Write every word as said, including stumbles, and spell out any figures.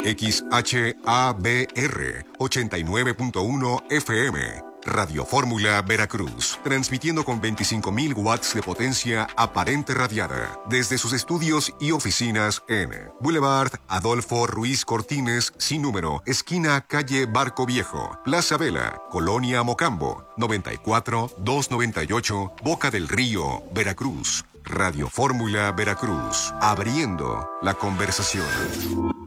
X H A B R ochenta y nueve punto uno F M. Radio Fórmula Veracruz, transmitiendo con veinticinco mil watts de potencia aparente radiada desde sus estudios y oficinas en Boulevard Adolfo Ruiz Cortines, sin número, esquina calle Barco Viejo, Plaza Vela, Colonia Mocambo, noventa y cuatro, doscientos noventa y ocho, Boca del Río, Veracruz. Radio Fórmula Veracruz, abriendo la conversación.